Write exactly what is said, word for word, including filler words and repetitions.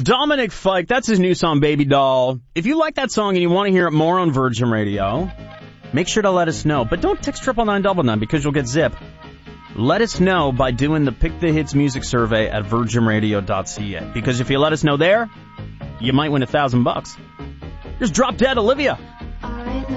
Dominic Fike, that's his new song, Baby Doll. If you like that song and you want to hear it more on Virgin Radio, make sure to let us know. But don't text triple nine double nine because you'll get zip. Let us know by doing the Pick the Hits music survey at virgin radio dot c a. Because if you let us know there, you might win a thousand bucks. Here's Drop Dead Olivia.